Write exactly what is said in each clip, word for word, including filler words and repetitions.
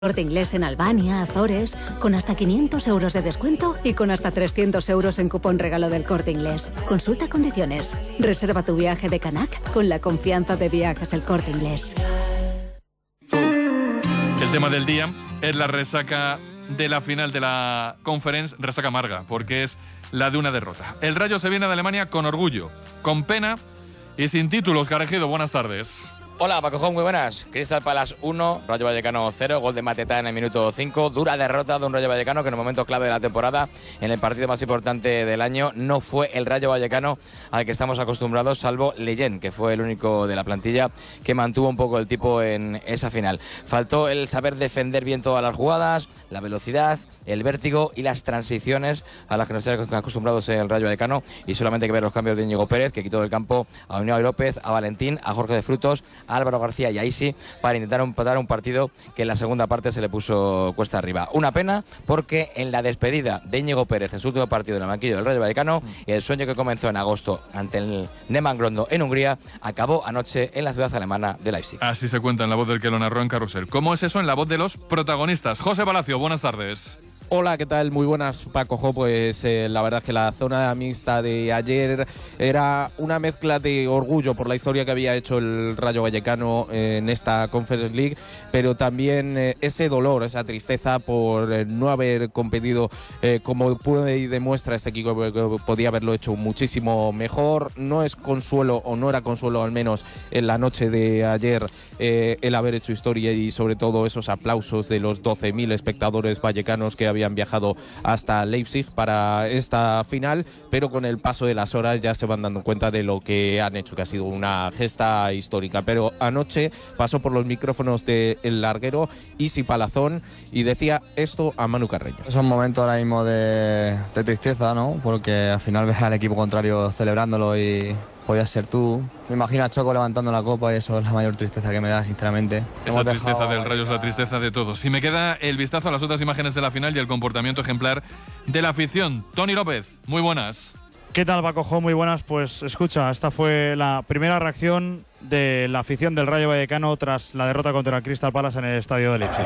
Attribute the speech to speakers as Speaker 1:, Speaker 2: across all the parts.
Speaker 1: Corte Inglés en Albania, Azores, con hasta quinientos euros de descuento y con hasta trescientos euros en cupón regalo del Corte Inglés. Consulta condiciones. Reserva tu viaje de Canac con la confianza de Viajes El Corte Inglés.
Speaker 2: El tema del día es la resaca de la final de la Conference, resaca amarga, porque es la de una derrota. El Rayo se viene de Alemania con orgullo, con pena y sin títulos. Garejido, buenas tardes.
Speaker 3: Hola, Paco, muy buenas. Crystal Palace uno, Rayo Vallecano cero, gol de Mateta en el minuto cinco. Dura derrota de un Rayo Vallecano que en el momento clave de la temporada, en el partido más importante del año, no fue el Rayo Vallecano al que estamos acostumbrados, salvo Leyen, que fue el único de la plantilla que mantuvo un poco el tipo en esa final. Faltó el saber defender bien todas las jugadas, la velocidad, el vértigo y las transiciones a las que nos estamos acostumbrados en el Rayo Vallecano, y solamente hay que ver los cambios de Íñigo Pérez, que quitó del campo a Unai López, a Valentín, a Jorge de Frutos, a Álvaro García y a Isi para intentar empatar un partido que en la segunda parte se le puso cuesta arriba. Una pena porque en la despedida de Íñigo Pérez en su último partido en el banquillo del Rayo Vallecano, el sueño que comenzó en agosto ante el Neman Grondo en Hungría acabó anoche en la ciudad alemana de Leipzig.
Speaker 2: Así se cuenta en la voz del que lo narró en Carrusel. ¿Cómo es eso en la voz de los protagonistas? José Palacio, buenas tardes.
Speaker 4: Hola, ¿qué tal? Muy buenas, Paco. Jo, pues eh, la verdad es que la zona mixta de ayer era una mezcla de orgullo por la historia que había hecho el Rayo Vallecano eh, en esta Conference League, pero también eh, ese dolor, esa tristeza por eh, no haber competido eh, como puede y demuestra este equipo, que podía haberlo hecho muchísimo mejor. No es consuelo, o no era consuelo al menos en la noche de ayer, eh, el haber hecho historia y sobre todo esos aplausos de los doce mil espectadores vallecanos que habían habían viajado hasta Leipzig para esta final, pero con el paso de las horas ya se van dando cuenta de lo que han hecho, que ha sido una gesta histórica. Pero anoche pasó por los micrófonos del larguero Isi Palazón y decía esto a Manu Carreño.
Speaker 5: Es un momento ahora mismo de, de tristeza, ¿no? Porque al final ves al equipo contrario celebrándolo y podías ser tú. Me imagino a Choco levantando la copa y eso es la mayor tristeza que me da, sinceramente.
Speaker 2: Esa tristeza del Rayo es la tristeza de todos. Y me queda el vistazo a las otras imágenes de la final y el comportamiento ejemplar de la afición. Tony López, muy buenas.
Speaker 6: ¿Qué tal, Paco Jo? Muy buenas. Pues escucha, esta fue la primera reacción de la afición del Rayo Vallecano tras la derrota contra el Crystal Palace en el estadio de Leipzig.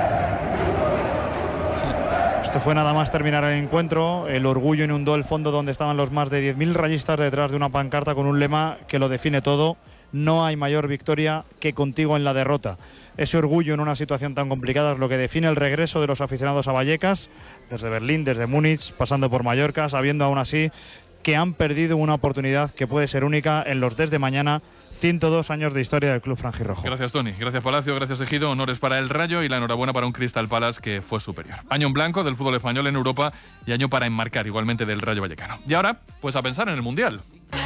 Speaker 6: Esto fue nada más terminar el encuentro. El orgullo inundó el fondo donde estaban los más de diez mil rayistas detrás de una pancarta con un lema que lo define todo: no hay mayor victoria que contigo en la derrota. Ese orgullo en una situación tan complicada es lo que define el regreso de los aficionados a Vallecas, desde Berlín, desde Múnich, pasando por Mallorca, sabiendo aún así que han perdido una oportunidad que puede ser única en los desde mañana ciento dos años de historia del club franjirrojo.
Speaker 2: Gracias, Tony. Gracias, Palacio. Gracias, Ejido. Honores para el Rayo y la enhorabuena para un Crystal Palace que fue superior. Año en blanco del fútbol español en Europa y año para enmarcar igualmente del Rayo Vallecano. Y ahora, pues a pensar en el Mundial.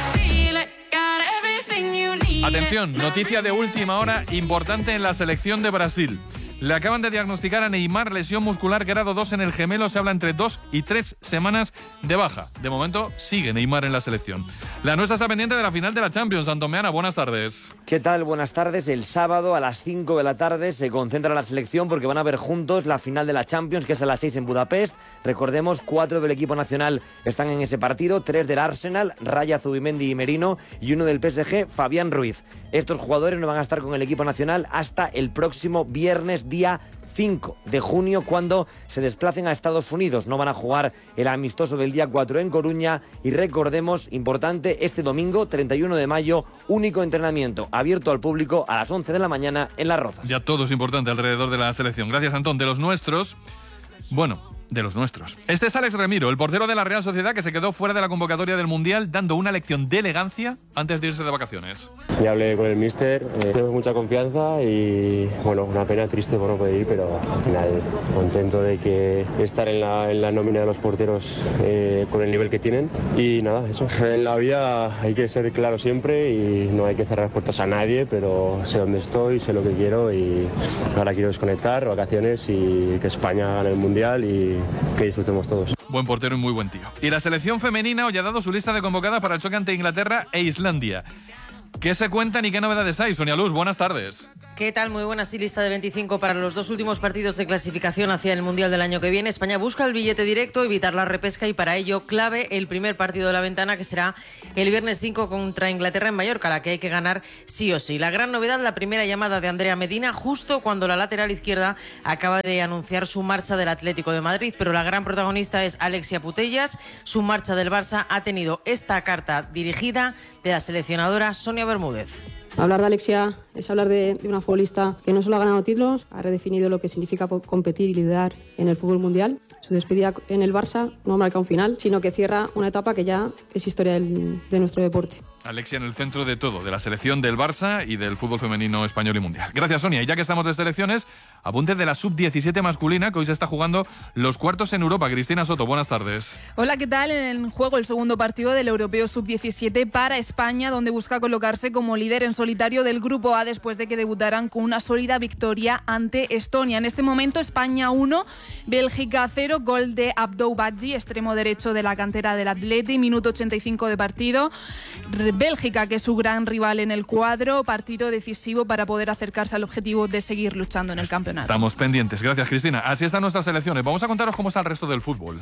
Speaker 2: Atención, noticia de última hora importante en la selección de Brasil. Le acaban de diagnosticar a Neymar lesión muscular grado dos en el gemelo. Se habla entre dos y tres semanas de baja. De momento sigue Neymar en la selección. La nuestra está pendiente de la final de la Champions. Antomeana, buenas tardes.
Speaker 7: ¿Qué tal? Buenas tardes. El sábado a las cinco de la tarde se concentra la selección porque van a ver juntos la final de la Champions, que es a las seis en Budapest. Recordemos, cuatro del equipo nacional están en ese partido, tres del Arsenal, Raya, Zubimendi y Merino, y uno del P S G, Fabián Ruiz. Estos jugadores no van a estar con el equipo nacional hasta el próximo viernes, día cinco de junio, cuando se desplacen a Estados Unidos. No van a jugar el amistoso del día cuatro en Coruña. Y recordemos, importante, este domingo, treinta y uno de mayo, único entrenamiento abierto al público a las once de la mañana en Las Rozas.
Speaker 2: Ya todo es importante alrededor de la selección. Gracias, Antón. De los nuestros, bueno, de los nuestros. Este es Alex Remiro, el portero de la Real Sociedad, que se quedó fuera de la convocatoria del Mundial, dando una lección de elegancia antes de irse de vacaciones.
Speaker 8: Ya hablé con el míster, eh, tengo mucha confianza y, bueno, una pena triste por no poder ir, pero al final contento de que estar en la, en la nómina de los porteros eh, con el nivel que tienen. Y nada, eso. En la vida hay que ser claro siempre y no hay que cerrar puertas a nadie, pero sé dónde estoy, sé lo que quiero y ahora quiero desconectar, vacaciones y que España gane el Mundial y que disfrutemos todos.
Speaker 2: Buen portero y muy buen tío. Y la selección femenina hoy ha dado su lista de convocadas para el choque ante Inglaterra e Islandia. ¿Qué se cuentan y qué novedades hay? Sonia Luz, buenas tardes.
Speaker 9: ¿Qué tal? Muy buena, sí, lista de veinticinco para los dos últimos partidos de clasificación hacia el Mundial del año que viene. España busca el billete directo, evitar la repesca y para ello clave el primer partido de la ventana, que será el viernes cinco contra Inglaterra en Mallorca, la que hay que ganar sí o sí. La gran novedad, la primera llamada de Andrea Medina justo cuando la lateral izquierda acaba de anunciar su marcha del Atlético de Madrid, pero la gran protagonista es Alexia Putellas. Su marcha del Barça ha tenido esta carta dirigida de la seleccionadora Sonia Bermúdez.
Speaker 10: Hablar de Alexia es hablar de, de una futbolista que no solo ha ganado títulos, ha redefinido lo que significa competir y liderar en el fútbol mundial. Su despedida en el Barça no marca un final, sino que cierra una etapa que ya es historia del, de nuestro deporte.
Speaker 2: Alexia en el centro de todo, de la selección del Barça y del fútbol femenino español y mundial. Gracias, Sonia. Y ya que estamos de selecciones, apuntes de la sub diecisiete masculina, que hoy se está jugando los cuartos en Europa. Cristina Soto, buenas tardes.
Speaker 11: Hola, ¿qué tal? En juego el segundo partido del Europeo sub diecisiete para España, donde busca colocarse como líder en solitario del Grupo A después de que debutaran con una sólida victoria ante Estonia. En este momento, España uno, Bélgica cero, gol de Abdou Badji, extremo derecho de la cantera del Atleti, minuto ochenta y cinco de partido. Bélgica, que es su gran rival en el cuadro, partido decisivo para poder acercarse al objetivo de seguir luchando en el campeonato.
Speaker 2: Estamos pendientes. Gracias, Cristina. Así están nuestras selecciones. Vamos a contaros cómo está el resto del fútbol.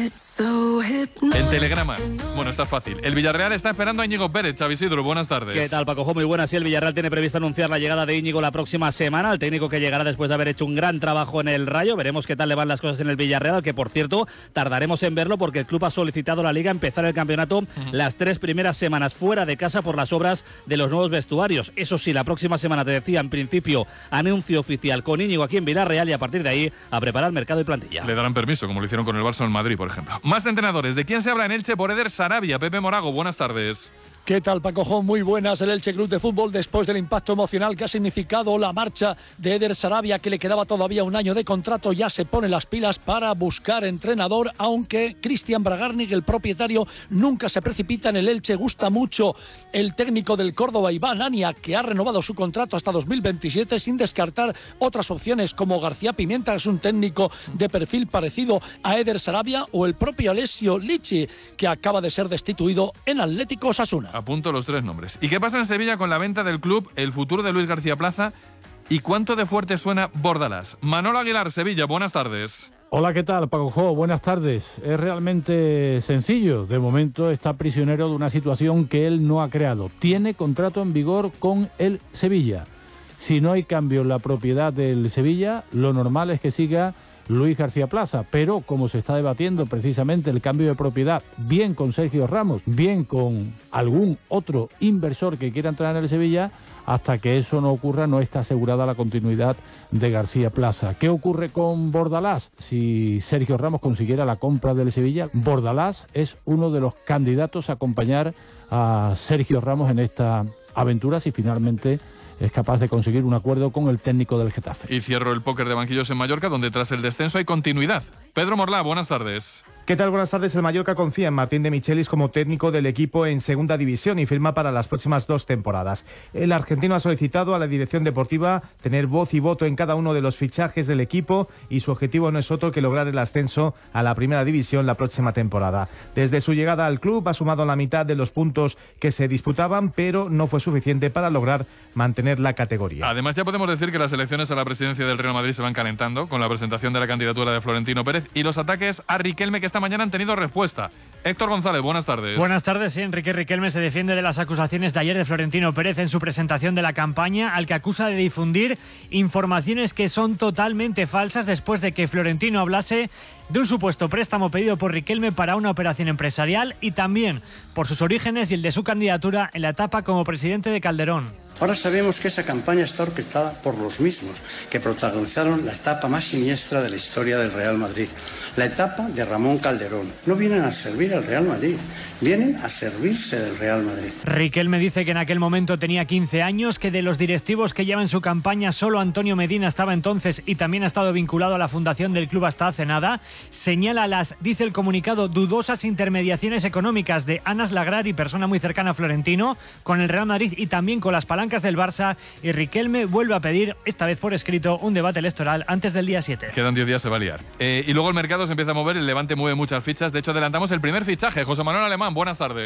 Speaker 2: En telegramas. Bueno, está fácil. El Villarreal está esperando a Íñigo Pérez. Xavi Isidro, buenas tardes.
Speaker 12: ¿Qué tal, Paco? Muy buenas. Sí, el Villarreal tiene previsto anunciar la llegada de Íñigo la próxima semana. El técnico que llegará después de haber hecho un gran trabajo en el Rayo. Veremos qué tal le van las cosas en el Villarreal, que por cierto tardaremos en verlo porque el club ha solicitado a la Liga empezar el campeonato uh-huh. las tres primeras semanas fuera de casa por las obras de los nuevos vestuarios. Eso sí, la próxima semana, te decía, en principio, anuncio oficial con Íñigo aquí en Villarreal y a partir de ahí a preparar mercado y plantilla.
Speaker 2: Le darán permiso, como lo hicieron con el Barça en Madrid, por ejemplo. Más entrenadores. ¿De quién se habla en Elche por Eder Sarabia? Pepe Morago, buenas tardes.
Speaker 13: ¿Qué tal, Paco Jón? Muy buenas. El Elche Club de Fútbol, después del impacto emocional que ha significado la marcha de Eder Sarabia, que le quedaba todavía un año de contrato, ya se pone las pilas para buscar entrenador, aunque Cristian Bragarnik, el propietario, nunca se precipita en el Elche. Gusta mucho el técnico del Córdoba, Iván Ania, que ha renovado su contrato hasta dos mil veintisiete, sin descartar otras opciones como García Pimienta, que es un técnico de perfil parecido a Eder Sarabia, o el propio Alessio Lichi, que acaba de ser destituido en Atlético Osasuna.
Speaker 2: Apunto los tres nombres. ¿Y qué pasa en Sevilla con la venta del club, el futuro de Luis García Plaza y cuánto de fuerte suena Bordalás? Manolo Aguilar, Sevilla, buenas tardes.
Speaker 14: Hola, ¿qué tal, Paco Jo? Buenas tardes. Es realmente sencillo. De momento está prisionero de una situación que él no ha creado. Tiene contrato en vigor con el Sevilla. Si no hay cambio en la propiedad del Sevilla, lo normal es que siga Luis García Plaza, pero como se está debatiendo precisamente el cambio de propiedad, bien con Sergio Ramos, bien con algún otro inversor que quiera entrar en el Sevilla, hasta que eso no ocurra no está asegurada la continuidad de García Plaza. ¿Qué ocurre con Bordalás? Si Sergio Ramos consiguiera la compra del Sevilla, Bordalás es uno de los candidatos a acompañar a Sergio Ramos en esta aventura si finalmente es capaz de conseguir un acuerdo con el técnico del Getafe.
Speaker 2: Y cierro el póker de banquillos en Mallorca, donde tras el descenso hay continuidad. Pedro Morlá, buenas tardes.
Speaker 15: ¿Qué tal? Buenas tardes. El Mallorca confía en Martín de Michelis como técnico del equipo en segunda división y firma para las próximas dos temporadas. El argentino ha solicitado a la dirección deportiva tener voz y voto en cada uno de los fichajes del equipo y su objetivo no es otro que lograr el ascenso a la primera división la próxima temporada. Desde su llegada al club ha sumado la mitad de los puntos que se disputaban, pero no fue suficiente para lograr mantener la categoría.
Speaker 2: Además, ya podemos decir que las elecciones a la presidencia del Real Madrid se van calentando con la presentación de la candidatura de Florentino Pérez y los ataques a Riquelme, que esta mañana han tenido respuesta. Héctor González, buenas tardes.
Speaker 16: Buenas tardes. Sí, Enrique Riquelme se defiende de las acusaciones de ayer de Florentino Pérez en su presentación de la campaña, al que acusa de difundir informaciones que son totalmente falsas después de que Florentino hablase de un supuesto préstamo pedido por Riquelme para una operación empresarial y también por sus orígenes y el de su candidatura en la etapa como presidente de Calderón.
Speaker 17: Ahora sabemos que esa campaña está orquestada por los mismos que protagonizaron la etapa más siniestra de la historia del Real Madrid, la etapa de Ramón Calderón. No vienen a servir al Real Madrid, vienen a servirse del Real Madrid.
Speaker 16: Riquelme dice que en aquel momento tenía quince años, que de los directivos que llevan su campaña solo Antonio Medina estaba entonces y también ha estado vinculado a la fundación del club hasta hace nada. Señala las, dice el comunicado, dudosas intermediaciones económicas de Anas Lagrari, persona muy cercana a Florentino, con el Real Madrid y también con las palancas del Barça, y Riquelme vuelve a pedir, esta vez por escrito, un debate electoral antes del día siete.
Speaker 2: Quedan diez días, se va a liar. Eh, y luego el mercado se empieza a mover, el Levante mueve muchas fichas. De hecho, adelantamos el primer fichaje. José Manuel Alemán, buenas tardes.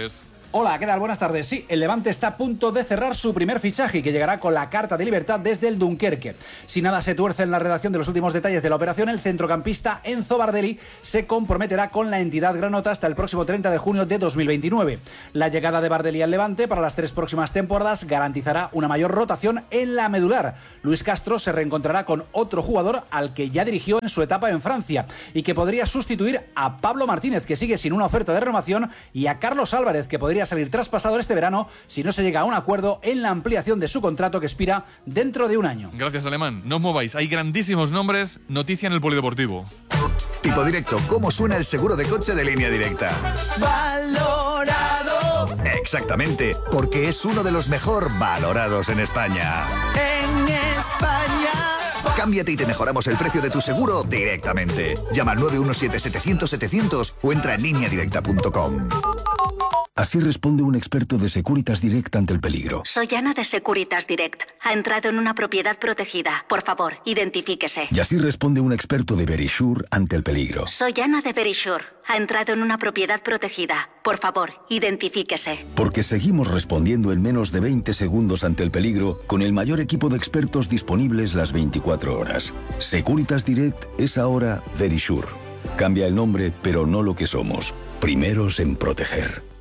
Speaker 18: Hola, ¿qué tal? Buenas tardes. Sí, el Levante está a punto de cerrar su primer fichaje y que llegará con la carta de libertad desde el Dunkerque. Si nada se tuerce en la redacción de los últimos detalles de la operación, el centrocampista Enzo Bardelli se comprometerá con la entidad granota hasta el próximo treinta de junio de dos mil veintinueve. La llegada de Bardelli al Levante para las tres próximas temporadas garantizará una mayor rotación en la medular. Luis Castro se reencontrará con otro jugador al que ya dirigió en su etapa en Francia y que podría sustituir a Pablo Martínez, que sigue sin una oferta de renovación, y a Carlos Álvarez, que podría salir traspasado este verano si no se llega a un acuerdo en la ampliación de su contrato que expira dentro de un año.
Speaker 2: Gracias, Alemán. No os mováis. Hay grandísimos nombres. Noticia en el Polideportivo.
Speaker 19: Tipo Directo, ¿cómo suena el seguro de coche de Línea Directa?
Speaker 20: Valorado.
Speaker 19: Exactamente, porque es uno de los mejor valorados en España.
Speaker 20: En España.
Speaker 19: Cámbiate y te mejoramos el precio de tu seguro directamente. Llama al nueve uno siete, setecientos, setecientos o entra en línea directa punto com.
Speaker 21: Así responde un experto de Securitas Direct ante el peligro.
Speaker 22: Soy Ana de Securitas Direct. Ha entrado en una propiedad protegida. Por favor, identifíquese.
Speaker 21: Y así responde un experto de Verisure ante el peligro.
Speaker 22: Soy Ana de Verisure. Ha entrado en una propiedad protegida. Por favor, identifíquese.
Speaker 21: Porque seguimos respondiendo en menos de veinte segundos ante el peligro con el mayor equipo de expertos disponibles las veinticuatro horas. Securitas Direct es ahora Verisure. Cambia el nombre, pero no lo que somos. Primeros en proteger.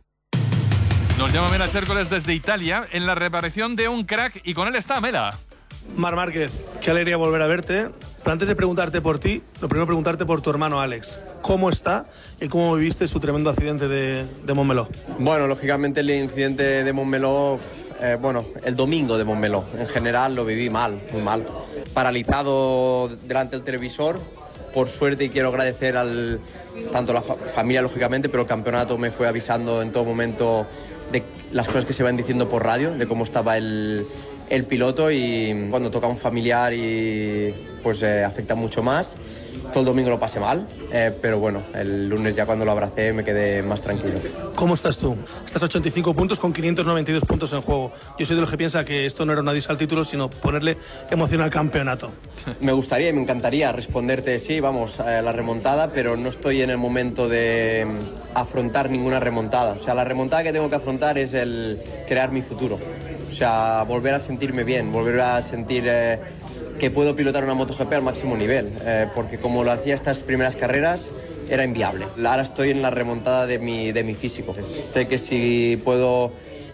Speaker 2: Nos llama Mela Chércoles desde Italia en la reaparición de un crack y con él está Mela.
Speaker 23: Mar Márquez, qué alegría volver a verte. Pero antes de preguntarte por ti, lo primero preguntarte por tu hermano Alex. ¿Cómo está y cómo viviste su tremendo accidente de, de Montmeló?
Speaker 24: Bueno, lógicamente el incidente de Montmeló, eh, bueno, el domingo de Montmeló, en general lo viví mal, muy mal. Paralizado delante del televisor. Por suerte, y quiero agradecer al tanto a la fa- familia, lógicamente, pero el campeonato me fue avisando en todo momento de las cosas que se van diciendo por radio, de cómo estaba el, el piloto, y cuando toca a un familiar y pues eh, afecta mucho más. Todo el domingo lo pasé mal, eh, pero bueno, el lunes ya cuando lo abracé me quedé más tranquilo.
Speaker 23: ¿Cómo estás tú? Estás a ochenta y cinco puntos con quinientos noventa y dos puntos en juego. Yo soy de los que piensa que esto no era un adiós al título, sino ponerle emoción al campeonato.
Speaker 24: Me gustaría y me encantaría responderte sí, vamos, a la remontada, pero no estoy en el momento de afrontar ninguna remontada. O sea, la remontada que tengo que afrontar es el crear mi futuro. O sea, volver a sentirme bien, volver a sentir eh, que puedo pilotar una MotoGP al máximo nivel, eh, porque como lo hacía estas primeras carreras era inviable. Ahora estoy en la remontada de mi, de mi físico. Sé que si puedo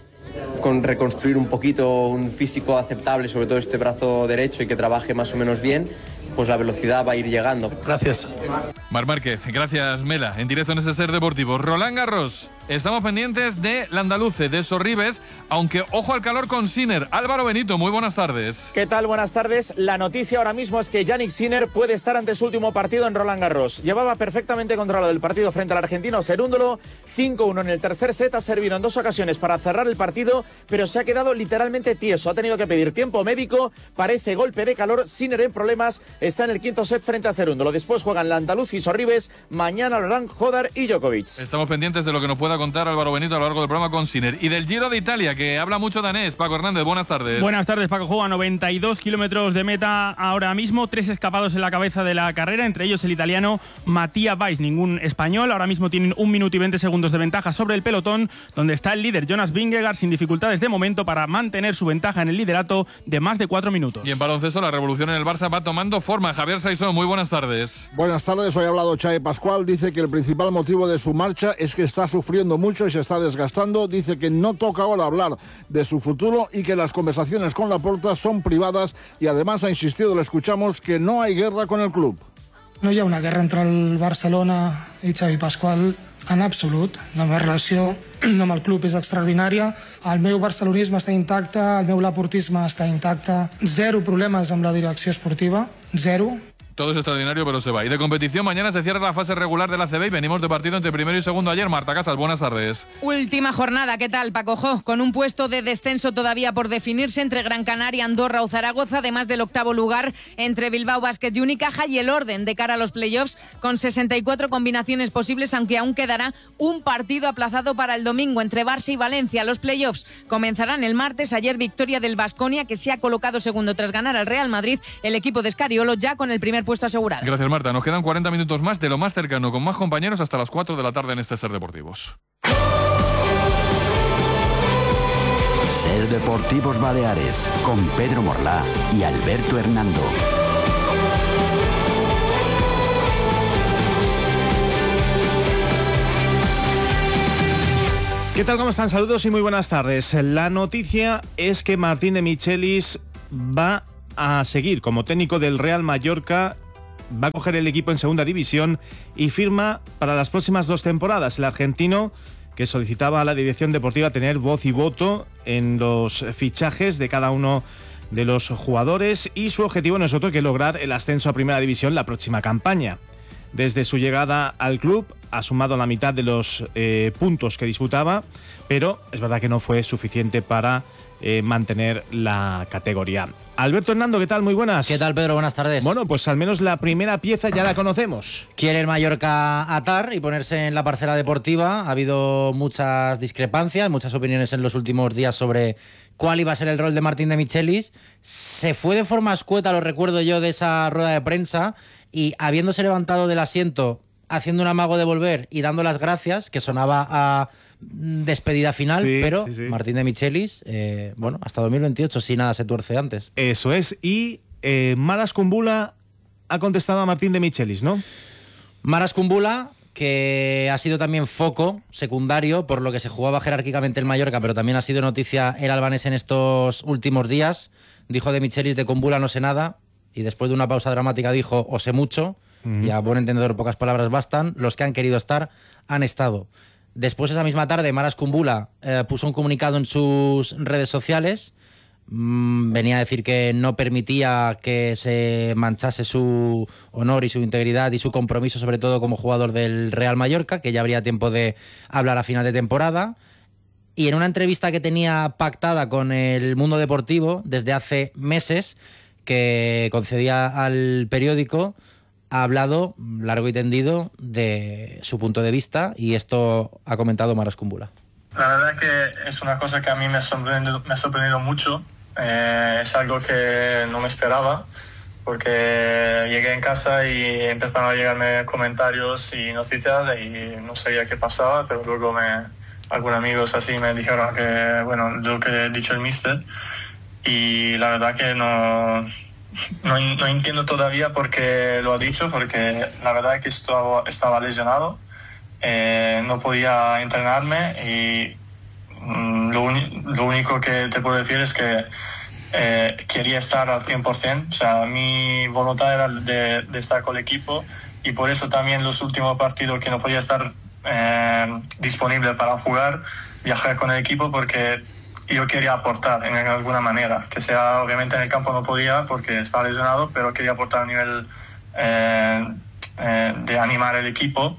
Speaker 24: con reconstruir un poquito un físico aceptable, sobre todo este brazo derecho, y que trabaje más o menos bien, pues la velocidad va a ir llegando.
Speaker 23: Gracias.
Speaker 2: Mar Márquez, gracias Mela, en directo en ese Ser Deportivo. Roland Garros, estamos pendientes de Landaluce, de Sorribes, aunque ojo al calor con Sinner. Álvaro Benito, muy buenas tardes.
Speaker 25: ¿Qué tal? Buenas tardes. La noticia ahora mismo es que Jannik Sinner puede estar ante su último partido en Roland Garros. Llevaba perfectamente controlado el partido frente al argentino Cerúndolo. cinco uno en el tercer set, ha servido en dos ocasiones para cerrar el partido, pero se ha quedado literalmente tieso. Ha tenido que pedir tiempo médico, parece golpe de calor. Sinner en problemas, está en el quinto set frente a Cerúndolo. Después juegan Landaluz y Sorribes, mañana lo harán Hodar y Djokovic.
Speaker 2: Estamos pendientes de lo que nos pueda contar Álvaro Benito a lo largo del programa con Sinner. Y del Giro de Italia, que habla mucho danés. Paco Hernández, buenas tardes.
Speaker 26: Buenas tardes, Paco. Juega noventa y dos kilómetros de meta ahora mismo, tres escapados en la cabeza de la carrera, entre ellos el italiano Mattia Weiss, ningún español. Ahora mismo tienen un minuto y veinte segundos de ventaja sobre el pelotón, donde está el líder Jonas Vingegaard sin dificultades de momento para mantener su ventaja en el liderato de más de cuatro minutos.
Speaker 2: Y en baloncesto, la revolución en el Barça va tomando forma. Javier Saizón, muy buenas tardes.
Speaker 27: Buenas tardes, hoy ha hablado Xavi Pascual, dice que el principal motivo de su marcha es que está sufriendo mucho y se está desgastando, dice que no toca ahora hablar de su futuro y que las conversaciones con Laporta son privadas, y además ha insistido, lo escuchamos, que no hay guerra con el club.
Speaker 28: No hi ha una guerra entre el Barcelona i Xavi Pascual en absolut. La meva relació amb el club és extraordinària. El meu barcelonisme està intacte, el meu laportisme està intacte. Zero problemes amb la direcció esportiva, zero.
Speaker 2: Todo es extraordinario, pero se va. Y de competición, mañana se cierra la fase regular de la A C B y venimos de partido entre primero y segundo ayer. Marta Casas, buenas tardes.
Speaker 29: Última jornada, ¿qué tal, Paco Jo? Con un puesto de descenso todavía por definirse entre Gran Canaria, Andorra o Zaragoza, además del octavo lugar entre Bilbao Basket y Unicaja, y el orden de cara a los playoffs con sesenta y cuatro combinaciones posibles, aunque aún quedará un partido aplazado para el domingo entre Barça y Valencia. Los playoffs comenzarán el martes. Ayer victoria del Baskonia, que se ha colocado segundo tras ganar al Real Madrid. El equipo de Scariolo ya con el primer puesto asegurado.
Speaker 2: Gracias, Marta. Nos quedan cuarenta minutos más de lo más cercano, con más compañeros hasta las cuatro de la tarde en este Ser Deportivos.
Speaker 1: Ser Deportivos Baleares, con Pedro Morlá y Alberto Hernando.
Speaker 15: ¿Qué tal? ¿Cómo están? Saludos y muy buenas tardes. La noticia es que Martín de Michelis va a seguir como técnico del Real Mallorca, va a coger el equipo en segunda división y firma para las próximas dos temporadas. El argentino, que solicitaba a la dirección deportiva tener voz y voto en los fichajes de cada uno de los jugadores, y su objetivo no es otro que lograr el ascenso a primera división la próxima campaña. Desde su llegada al club ha sumado la mitad de los eh, puntos que disputaba, pero es verdad que no fue suficiente para eh, mantener la categoría. Alberto Hernando, ¿qué tal? Muy buenas.
Speaker 3: ¿Qué tal, Pedro? Buenas tardes.
Speaker 15: Bueno, pues al menos la primera pieza ya la conocemos.
Speaker 3: Quiere el Mallorca atar y ponerse en la parcela deportiva. Ha habido muchas discrepancias, muchas opiniones en los últimos días sobre cuál iba a ser el rol de Martín de Michelis. Se fue de forma escueta, lo recuerdo yo, de esa rueda de prensa, y habiéndose levantado del asiento, haciendo un amago de volver y dando las gracias, que sonaba a despedida final,
Speaker 15: sí,
Speaker 3: pero
Speaker 15: sí, sí.
Speaker 3: Martín de Michelis, eh, bueno, hasta dos mil veintiocho, si nada se tuerce antes.
Speaker 15: Eso es, y eh, Maras Kumbula ha contestado a Martín de Michelis, ¿no?
Speaker 3: Maras Kumbula, que ha sido también foco secundario por lo que se jugaba jerárquicamente el Mallorca, pero también ha sido noticia el albanés en estos últimos días. Dijo de Michelis: de Kumbula no sé nada, y después de una pausa dramática dijo: o sé mucho. Uh-huh. Y a buen entendedor pocas palabras bastan. Los que han querido estar han estado. Después, esa misma tarde, Maras Kumbula eh, puso un comunicado en sus redes sociales. Mm, venía a decir que no permitía que se manchase su honor y su integridad y su compromiso, sobre todo como jugador del Real Mallorca, que ya habría tiempo de hablar a final de temporada. Y en una entrevista que tenía pactada con El Mundo Deportivo desde hace meses, que concedía al periódico, ha hablado largo y tendido de su punto de vista, y esto ha comentado Maras Kumbula.
Speaker 4: La verdad es que es una cosa que a mí me ha sorprendido, me ha sorprendido mucho. Eh, es algo que no me esperaba, porque llegué en casa y empezaron a llegarme comentarios y noticias y no sabía qué pasaba, pero luego me, algunos amigos así me dijeron que, bueno, lo que ha dicho el míster, y la verdad que no... No, no entiendo todavía por qué lo ha dicho, porque la verdad es que estaba, estaba lesionado, eh, no podía entrenarme, y mm, lo, uni- lo único que te puedo decir es que eh, quería estar al cien por ciento. O sea, mi voluntad era de, de estar con el equipo, y por eso también los últimos partidos que no podía estar eh, disponible para jugar, viajar con el equipo, porque yo quería aportar en alguna manera, que sea, obviamente en el campo no podía porque estaba lesionado, pero quería aportar a nivel eh, eh, de animar el equipo.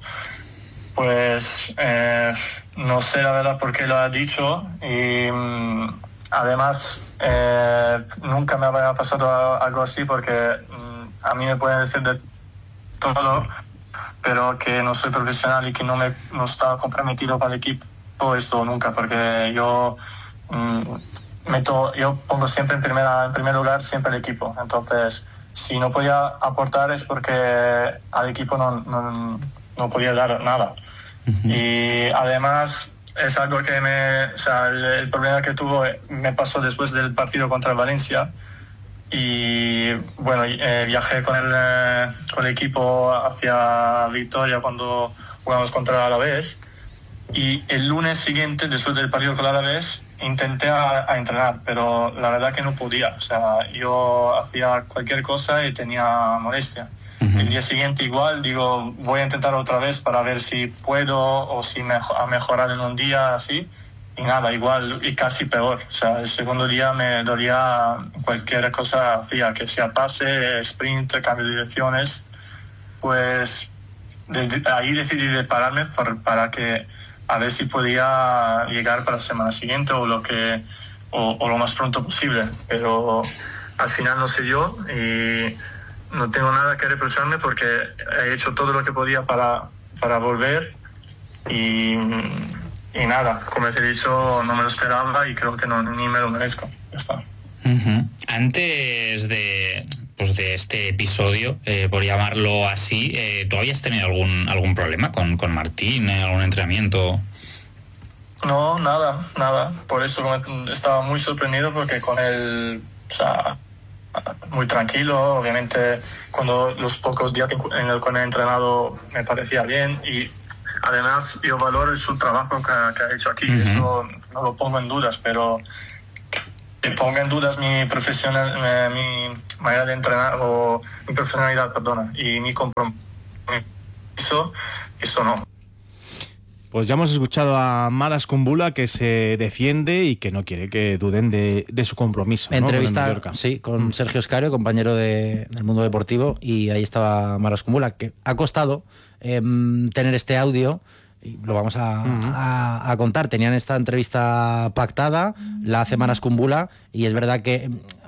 Speaker 4: Pues eh, no sé la verdad por qué lo ha dicho, y mm, además eh, nunca me había pasado algo así, porque mm, a mí me pueden decir de todo, pero que no soy profesional y que no, me, no estaba comprometido para el equipo, esto nunca, porque yo... Meto, yo pongo siempre en, primera, en primer lugar siempre el equipo. Entonces, si no podía aportar es porque al equipo no, no, no podía dar nada. Uh-huh. Y además es algo que me... O sea, el, el problema que tuvo me pasó después del partido contra el Valencia. Y bueno, eh, viajé con el, eh, con el equipo hacia Victoria cuando jugamos contra el Alavés. Y el lunes siguiente, después del partido con el Alavés, intenté a, a entrenar, pero la verdad que no podía. O sea, yo hacía cualquier cosa y tenía molestia. Uh-huh. El día siguiente igual, digo, voy a intentar otra vez para ver si puedo o si me, a mejorar en un día así. Y nada, igual y casi peor. O sea, el segundo día me dolía cualquier cosa hacía, que sea pase, sprint, cambio de direcciones. Pues desde ahí decidí separarme por, para que a ver si podía llegar para la semana siguiente o lo que o, o lo más pronto posible, pero al final no se dio y no tengo nada que reprocharme porque he hecho todo lo que podía para, para volver y, y nada, como te he dicho, no me lo esperaba y creo que no, ni me lo merezco. Ya está.
Speaker 5: Uh-huh. Antes de, pues de este episodio, eh, por llamarlo así, eh, ¿tú habías tenido algún algún problema con, con Martín, eh, algún entrenamiento?
Speaker 4: No, nada, nada. Por eso estaba muy sorprendido porque con él, o sea, muy tranquilo. Obviamente, cuando los pocos días en el que he entrenado me parecía bien y además yo valoro su trabajo que, que ha hecho aquí. Uh-huh. Eso no lo pongo en dudas, pero que ponga en dudas mi profesional, mi manera de entrenar o mi profesionalidad, perdona, y mi compromiso, eso no.
Speaker 15: Pues ya hemos escuchado a Maras Kumbula, que se defiende y que no quiere que duden de, de su compromiso.
Speaker 3: Entrevista,
Speaker 15: ¿no? Con
Speaker 3: sí, con mm. Sergio Escario, compañero de, del Mundo Deportivo, y ahí estaba Maras Kumbula, que ha costado eh, tener este audio, y lo vamos a, mm. a, a contar. Tenían esta entrevista pactada, la hace Maras Kumbula, y es verdad que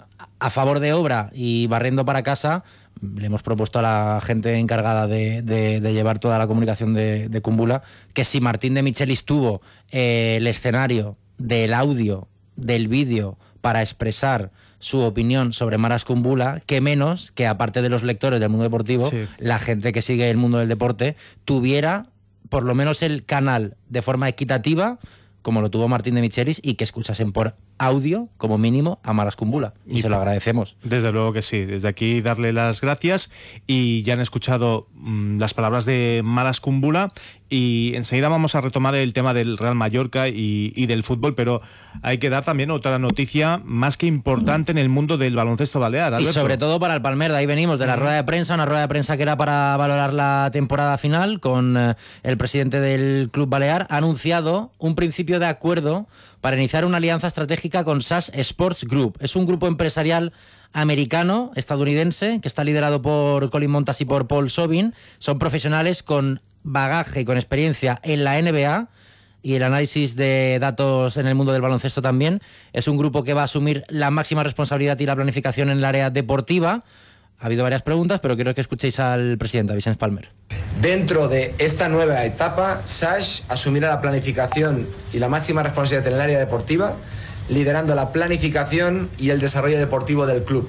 Speaker 3: a favor de obra y barriendo para casa, le hemos propuesto a la gente encargada de, de, de llevar toda la comunicación de, de Kumbula que si Martín de Michelis tuvo eh, el escenario del audio, del vídeo, para expresar su opinión sobre Maras Kumbula, que menos que, aparte de los lectores del Mundo Deportivo, sí, la gente que sigue el mundo del deporte tuviera por lo menos el canal de forma equitativa, como lo tuvo Martín de Michelis, y que escuchasen por audio, como mínimo, a Maras Kumbula. Y, y se lo agradecemos.
Speaker 15: Desde luego que sí. Desde aquí darle las gracias. Y ya han escuchado mmm, las palabras de Maras Kumbula. Y enseguida vamos a retomar el tema del Real Mallorca y, y del fútbol, pero hay que dar también otra noticia más que importante en el mundo del baloncesto balear, Alberto.
Speaker 3: Y sobre todo para el Palmer. De ahí venimos, de la rueda de prensa, una rueda de prensa que era para valorar la temporada final, con eh, el presidente del Club Balear. Ha anunciado un principio de acuerdo para iniciar una alianza estratégica con S A S Sports Group. Es un grupo empresarial americano, estadounidense, que está liderado por Colin Montas y por Paul Sobin. Son profesionales con bagaje y con experiencia en la N B A y el análisis de datos en el mundo del baloncesto también. Es un grupo que va a asumir la máxima responsabilidad y la planificación en el área deportiva. Ha habido varias preguntas, pero quiero que escuchéis al presidente, a Vicens Palmer.
Speaker 6: Dentro de esta nueva etapa, S A S asumirá la planificación y la máxima responsabilidad en el área deportiva, liderando la planificación y el desarrollo deportivo del club.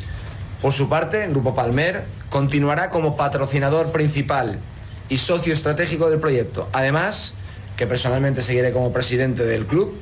Speaker 6: Por su parte, el Grupo Palmer continuará como patrocinador principal y socio estratégico del proyecto. Además, que personalmente seguiré como presidente del club.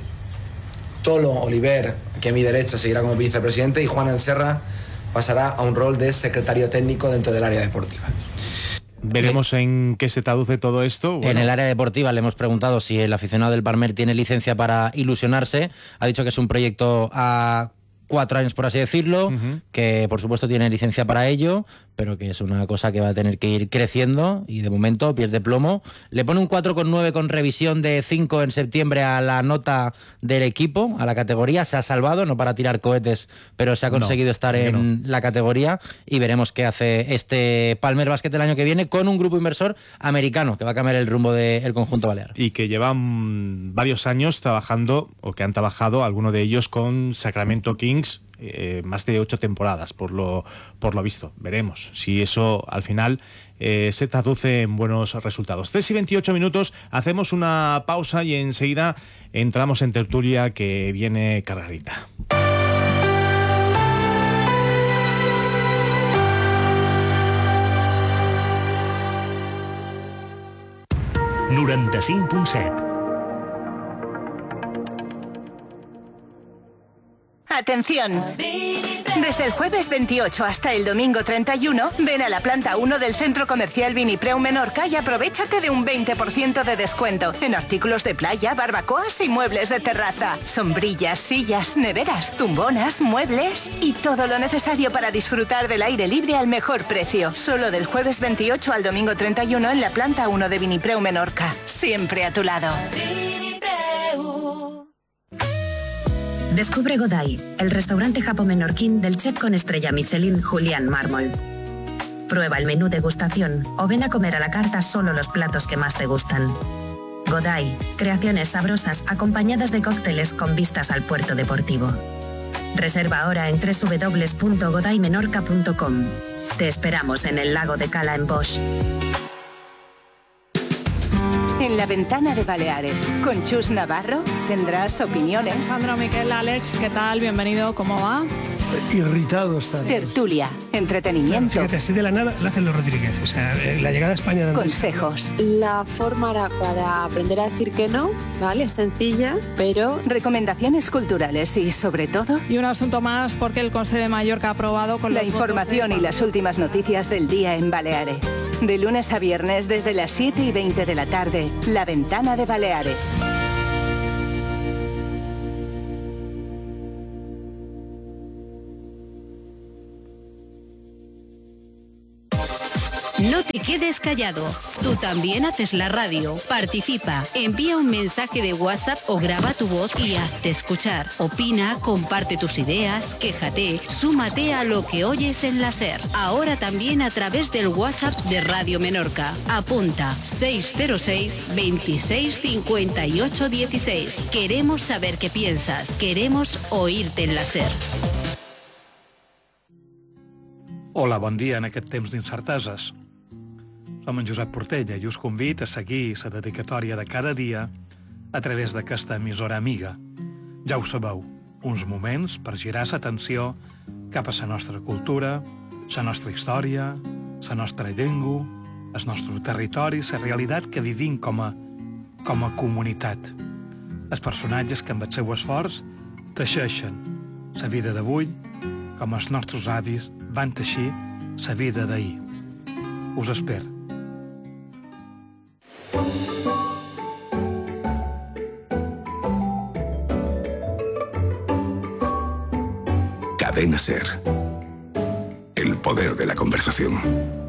Speaker 6: Tolo Oliver, aquí a mi derecha, seguirá como vicepresidente, y Juan Anserra pasará a un rol de secretario técnico dentro del área deportiva.
Speaker 15: Veremos en qué se traduce todo esto. Bueno.
Speaker 3: En el área deportiva le hemos preguntado si el aficionado del Palmer tiene licencia para ilusionarse. Ha dicho que es un proyecto a cuatro años, por así decirlo, uh-huh. que por supuesto tiene licencia para ello, pero que es una cosa que va a tener que ir creciendo, y de momento pierde plomo. Le pone un cuatro coma nueve con revisión de cinco en septiembre a la nota del equipo, a la categoría. Se ha salvado, no para tirar cohetes, pero se ha conseguido no, estar en no. la categoría, y veremos qué hace este Palmer Basket el año que viene con un grupo inversor americano que va a cambiar el rumbo del conjunto balear.
Speaker 15: Y que llevan varios años trabajando, o que han trabajado, algunos de ellos con Sacramento Kings, Eh, más de ocho temporadas, por lo, por lo visto. Veremos si eso al final eh, se traduce en buenos resultados. tres y veintiocho minutos, hacemos una pausa y enseguida entramos en tertulia, que viene cargadita.
Speaker 7: noranta-cinc punt set.
Speaker 8: Atención. Desde el jueves veintiocho hasta el domingo treinta y uno, ven a la planta uno del Centro Comercial Vinipreu Menorca y aprovéchate de un veinte por ciento de descuento en artículos de playa, barbacoas y muebles de terraza. Sombrillas, sillas, neveras, tumbonas, muebles y todo lo necesario para disfrutar del aire libre al mejor precio. Solo del jueves veintiocho al domingo treinta y uno en la planta uno de Vinipreu Menorca. Siempre a tu lado.
Speaker 9: Descubre Godai, el restaurante japo-menorquín del chef con estrella Michelin Julián Mármol. Prueba el menú degustación o ven a comer a la carta solo los platos que más te gustan. Godai, creaciones sabrosas acompañadas de cócteles con vistas al puerto deportivo. Reserva ahora en doble u doble u doble u punto godai menorca punto com. Te esperamos en el lago de Cala en Bosch.
Speaker 8: En la ventana de Baleares, con Chus Navarro, tendrás opiniones.
Speaker 10: Alejandro, Miquel, Alex, ¿qué tal? Bienvenido, ¿cómo va?
Speaker 7: irritado está.
Speaker 8: Tertulia, entretenimiento.
Speaker 7: Fíjate, así de la nada la hacen los Rodríguez. O sea, la llegada a España... De
Speaker 8: consejos.
Speaker 10: La forma para aprender a decir que no, ¿vale? Es sencilla, pero...
Speaker 8: recomendaciones culturales y, sobre todo...
Speaker 11: y un asunto más porque el Consejo de Mallorca ha aprobado con
Speaker 8: la información de... y las últimas noticias del día en Baleares. De lunes a viernes desde las siete y veinte de la tarde, La Ventana de Baleares.
Speaker 12: No te quedes callado. Tú también haces la radio. Participa. Envía un mensaje de WhatsApp o graba tu voz y hazte escuchar. Opina, comparte tus ideas, quéjate, súmate a lo que oyes en la SER. Ahora también a través del WhatsApp de Radio Menorca. Apunta seis cero seis, veintiséis, cincuenta y ocho, dieciséis. Queremos saber qué piensas. Queremos oírte en la SER.
Speaker 13: Hola, bon dia en aquest temps d'incerteses. Som en Josep Portella i us convido a seguir la dedicatòria de cada dia a través d'aquesta emissora amiga. Ja ho sabeu, uns moments per girar l'atenció cap a la nostra cultura, la nostra història, la nostra llengua, el nostre territori, la realitat que vivim com a, com a comunitat. Els personatges que amb el seu esforç teixeixen la vida d'avui com els nostres avis van teixir la vida d'ahir. Us espero.
Speaker 14: Cadena SER. El poder de la conversación.